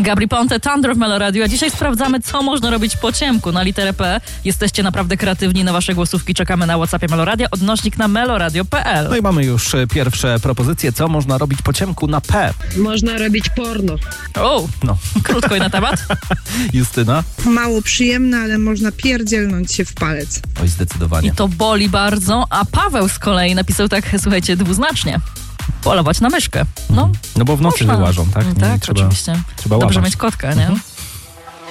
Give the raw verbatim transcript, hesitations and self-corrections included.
Gabry Ponte, Thunder w Melo Radio. A dzisiaj sprawdzamy, co można robić po ciemku. Na literę P jesteście naprawdę kreatywni. Na wasze głosówki czekamy na WhatsAppie Melo Radio. Odnośnik na meloradio kropka p l. No i mamy już pierwsze propozycje, co można robić po ciemku na P. Można robić porno. O, No. krótko i na temat. Justyna? Mało przyjemne, ale można pierdzielnąć się w palec. Oj, zdecydowanie. I to boli bardzo. A Paweł z kolei napisał tak, słuchajcie, dwuznacznie. Polować na myszkę. No, No bo w nocy można. wyłażą, tak? Tak, trzeba, oczywiście. Trzeba Dobrze łapać. mieć kotka, nie? Mhm.